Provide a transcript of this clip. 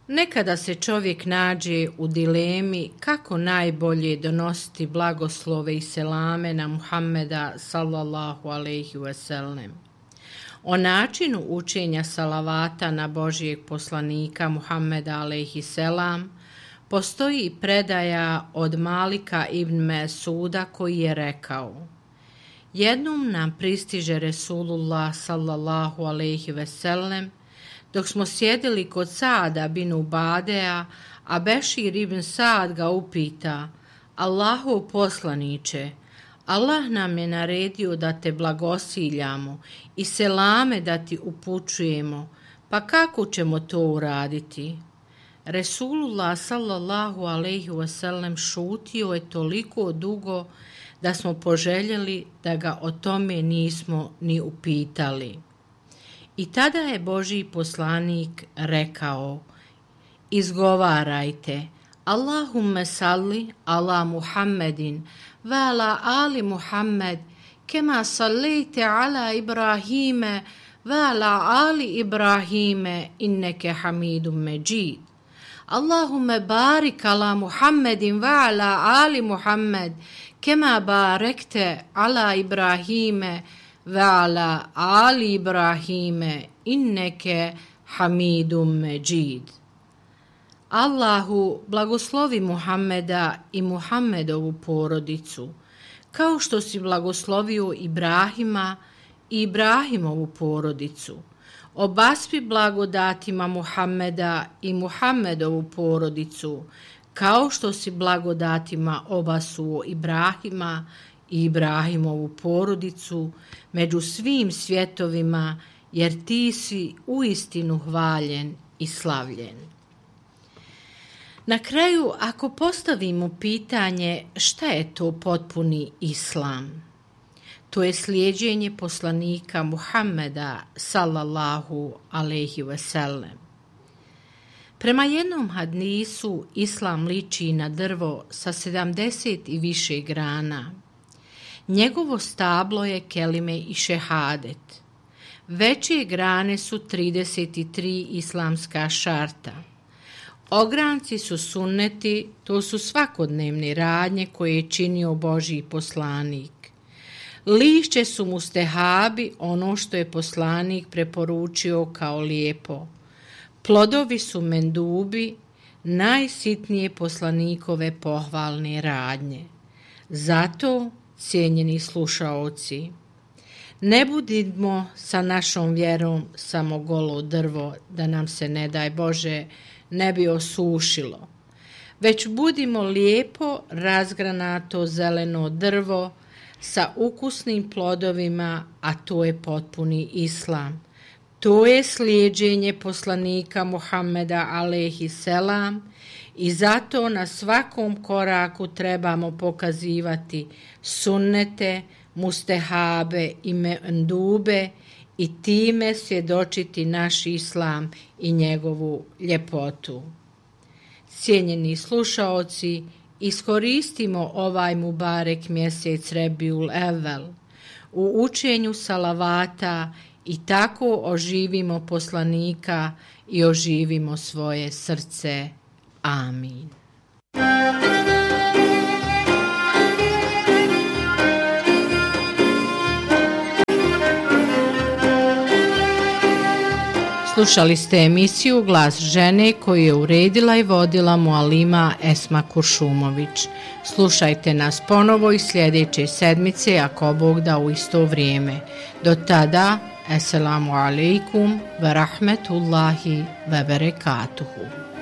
Nekada se čovjek nađe u dilemi kako najbolje donositi blagoslove i selame na Muhammeda sallallahu alejhi ve sellem. O načinu učenja salavata na Božijeg poslanika Muhammeda alejhi selam postoji predaja od Malika ibn Mesuda koji je rekao: jednom nam pristiže Resulullah sallallahu alejhi ve sellem dok smo sjedili kod Saada bin Ubadea, a Bešir ibn Saad ga upita: Allahov poslaniče, Allah nam je naredio da te blagosiljamo i selame da ti upućujemo, pa kako ćemo to uraditi? Resulullah sallallahu alejhi ve sellem šutio je toliko dugo da smo poželjeli da ga o tome nismo ni upitali. I tada je Božji poslanik rekao: izgovarajte Allahumme salli ala Muhammedin wa ala ali Muhammed kema sallejte ala Ibrahime wa ala ali Ibrahime inneke hamidum međid. Allahumme barik ala Muhammedin wa ala ali Muhammed kema barekte ala Ibrahime wa ala ali Ibrahime inneke hamidum međid. Allahu blagoslovi Muhammeda i Muhammedovu porodicu, kao što si blagoslovio Ibrahima i Ibrahimovu porodicu. Obaspi blagodatima Muhammeda i Muhammedovu porodicu, kao što si blagodatima obasuo Ibrahima i Ibrahimovu porodicu među svim svjetovima, jer ti si uistinu hvaljen i slavljen. Na kraju, ako postavimo pitanje šta je to potpuni islam, to je slijeđenje poslanika Muhammeda sallallahu alejhi ve sellem. Prema jednom hadisu, islam liči na drvo sa 70 i više grana. Njegovo stablo je kelime i šehadet. Veće grane su 33 islamska šarta. Ogranci su sunneti, to su svakodnevne radnje koje je činio Božji poslanik. Lišće su mustehabi, ono što je poslanik preporučio kao lijepo. Plodovi su mendubi, najsitnije poslanikove pohvalne radnje. Zato, cijenjeni slušaoci, ne budimo sa našom vjerom samo golo drvo da nam se, ne daj Bože, ne bi osušilo, već budimo lijepo razgranato zeleno drvo sa ukusnim plodovima, a to je potpuni islam. To je slijeđenje poslanika Muhammeda alejhi selam i zato na svakom koraku trebamo pokazivati sunnete, mustehabe i mendube i time svjedočiti naš islam i njegovu ljepotu. Cijenjeni slušaoci, iskoristimo ovaj mubarek mjesec Rebiul Evvel u učenju salavata i tako oživimo poslanika i oživimo svoje srce. Amin. Slušali ste emisiju Glas žene koju je uredila i vodila mualima Esma Kuršumović. Slušajte nas ponovo i sljedeće sedmice, ako Bog da, u isto vrijeme. Do tada, assalamu alaikum wa rahmetullahi wa barakatuhu.